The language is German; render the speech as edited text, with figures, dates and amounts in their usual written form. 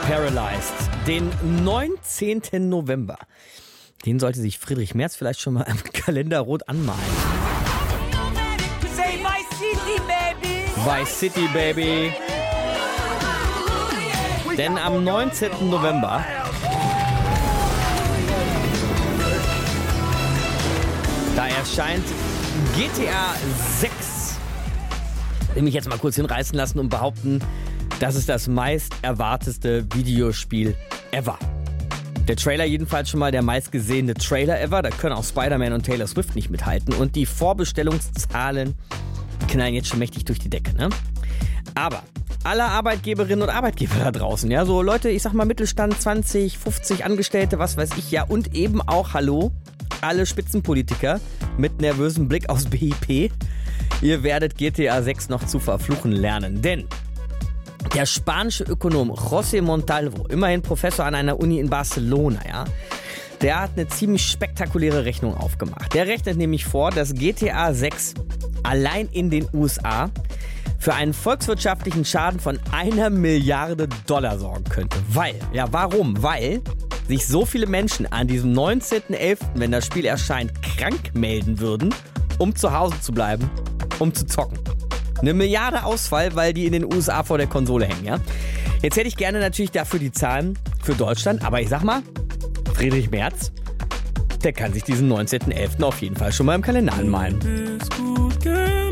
Paralyzed. Den 19. November. Den sollte sich Friedrich Merz vielleicht schon mal am Kalender rot anmalen. Say Vice City, baby. Vice City, baby. Denn am 19. November da erscheint GTA 6. Ich will mich jetzt mal kurz hinreißen lassen und behaupten, das ist das meist erwartetste Videospiel ever. Der Trailer jedenfalls schon mal der meistgesehene Trailer ever. Da können auch Spider-Man und Taylor Swift nicht mithalten. Und die Vorbestellungszahlen knallen jetzt schon mächtig durch die Decke, ne? Aber alle Arbeitgeberinnen und Arbeitgeber da draußen, ja, so Leute, ich sag mal Mittelstand, 20, 50 Angestellte, was weiß ich, ja, und eben auch, hallo, alle Spitzenpolitiker mit nervösem Blick aufs BIP. Ihr werdet GTA 6 noch zu verfluchen lernen, denn der spanische Ökonom José Montalvo, immerhin Professor an einer Uni in Barcelona, ja, der hat eine ziemlich spektakuläre Rechnung aufgemacht. Der rechnet nämlich vor, dass GTA 6 allein in den USA für einen volkswirtschaftlichen Schaden von $1 Milliarde sorgen könnte. Weil, ja, warum? Weil sich so viele Menschen an diesem 19.11., wenn das Spiel erscheint, krank melden würden, um zu Hause zu bleiben, um zu zocken. 1 Milliarde Ausfall, weil die in den USA vor der Konsole hängen, ja. Jetzt hätte ich gerne natürlich dafür die Zahlen für Deutschland, aber ich sag mal, Friedrich Merz, der kann sich diesen 19.11. auf jeden Fall schon mal im Kalender anmalen. Ist gut,